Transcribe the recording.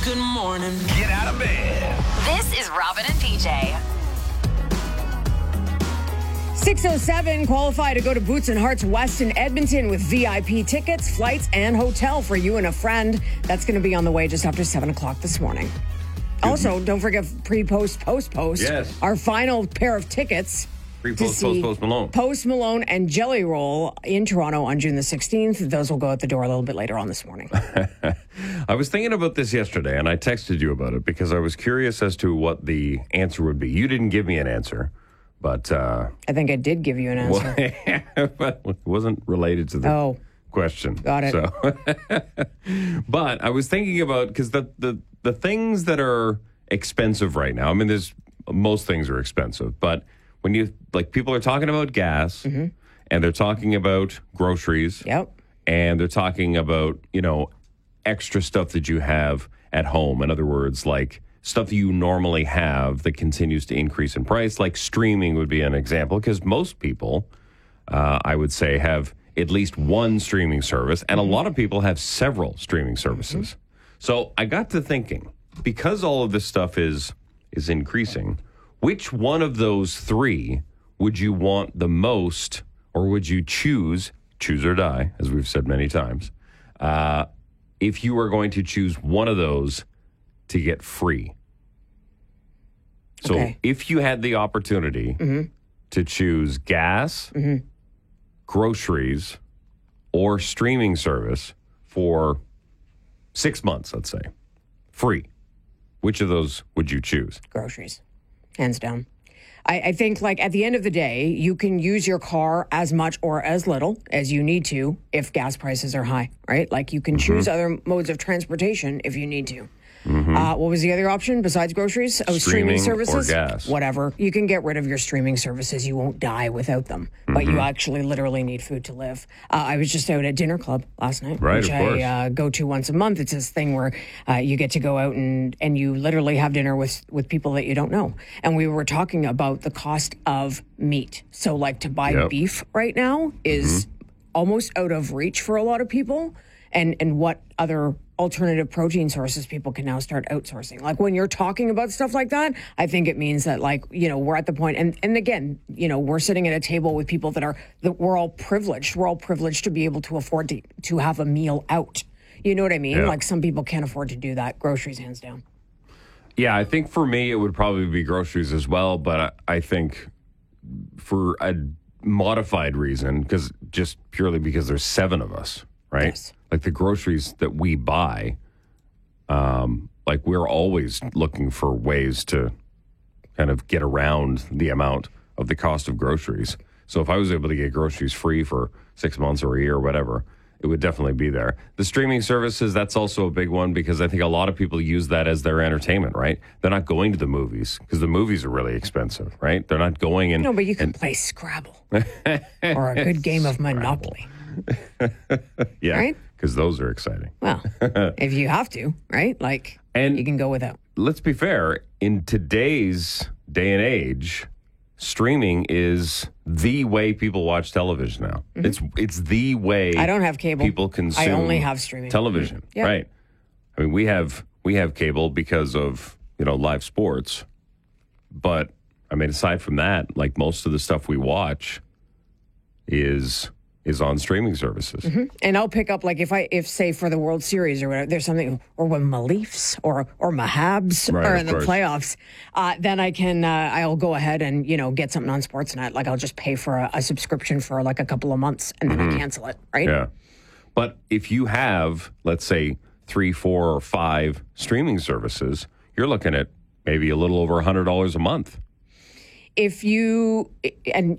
Good morning. Get out of bed. This is Robin and PJ. 6:07, qualify to go to Boots and Hearts West in Edmonton with VIP tickets, flights, and hotel for you and a friend. That's going to be on the way just after 7 o'clock this morning. Also, don't forget pre-post, post-post. Yes. Our final pair of tickets. Pre-post, to see Post Malone. Post Malone and Jelly Roll in Toronto on June the 16th. Those will go out the door a little bit later on this morning. I was thinking about this yesterday, and I texted you about it because I was curious as to what the answer would be. You didn't give me an answer, but... I think I did give you an answer. but it wasn't related to the question. Got it. So. But I was thinking about, because the things that are expensive right now, I mean, most things are expensive, but when people are talking about gas, and they're talking about groceries, and they're talking about, extra stuff that you have at home. In other words, like stuff you normally have that continues to increase in price, like streaming would be an example, because most people, I would say, have at least one streaming service, and a lot of people have several streaming services. So I got to thinking, because all of this stuff is increasing, which one of those three would you want the most, or would you choose or die, as we've said many times, if you were going to choose one of those to get free? So if you had the opportunity to choose gas, groceries, or streaming service for 6 months, let's say, free, which of those would you choose? Groceries. Hands down. I think, at the end of the day, you can use your car as much or as little as you need to if gas prices are high, right? Like, you can choose other modes of transportation if you need to. What was the other option besides groceries? Streaming services? Or gas. Whatever. You can get rid of your streaming services. You won't die without them. But you actually literally need food to live. I was just out at Dinner Club last night, which I go to once a month. It's this thing where you get to go out and you literally have dinner with people that you don't know. And we were talking about the cost of meat. So, to buy beef right now is almost out of reach for a lot of people. And what other alternative protein sources people can now start outsourcing. Like, when you're talking about stuff like that, I think it means that, we're at the point, and again, we're sitting at a table with people that we're all privileged. We're all privileged to be able to afford to have a meal out. You know what I mean? Yeah. Like, some people can't afford to do that. Groceries, hands down. Yeah, I think for me, it would probably be groceries as well, but I think for a modified reason, just purely because there's 7 of us, right? Yes. Like, the groceries that we buy, we're always looking for ways to kind of get around the amount of the cost of groceries. So if I was able to get groceries free for 6 months or a year or whatever, it would definitely be there. The streaming services, that's also a big one, because I think a lot of people use that as their entertainment, right? They're not going to the movies because the movies are really expensive, right? They're not going in. No, but you can play Scrabble or a good game of Monopoly. Yeah, right? Because those are exciting. Well, if you have to, right? You can go without. Let's be fair. In today's day and age, streaming is the way people watch television now. It's the way. I don't have cable. People consume. I only have streaming television, right? I mean, we have cable because of live sports, but I mean, aside from that, most of the stuff we watch is on streaming services. And I'll pick up, if say for the World Series or whatever, there's something, or when my Leafs or my Habs are in the playoffs, then I'll go ahead and, get something on Sportsnet. I'll just pay for a subscription for a couple of months and then I cancel it, right? Yeah. But if you have, let's say, 3, 4, or 5 streaming services, you're looking at maybe a little over $100 a month. If you, and